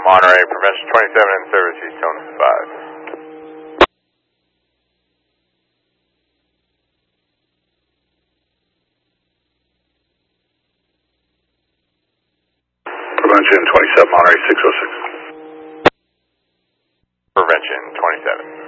Monterey, Prevention 27 in service, Houston 5. Prevention 27, Monterey 606. Prevention 27.